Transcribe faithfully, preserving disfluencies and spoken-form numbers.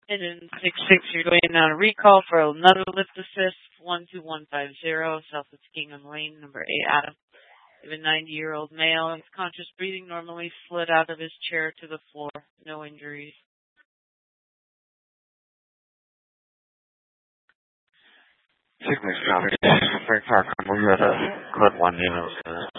And in six six, you're going on a recall for another lift assist, one two one five zero, South of Kingham Lane, number eight, Adam. You have a ninety-year-old male. He's conscious breathing, normally slid out of his chair to the floor. No injuries. Six six, copy. Frank Park, we got a clip one unit.